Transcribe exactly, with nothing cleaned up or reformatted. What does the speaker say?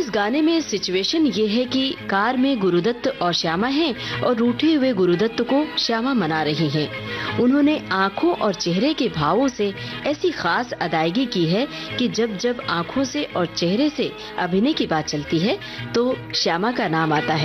इस गाने में सिचुएशन ये है कि कार में गुरुदत्त और श्यामा हैं और रूठे हुए गुरुदत्त को श्यामा मना रही हैं। उन्होंने आंखों और चेहरे के भावों से ऐसी खास अदायगी की है कि जब जब आंखों से और चेहरे से अभिनय की बात चलती है तो श्यामा का नाम आता है।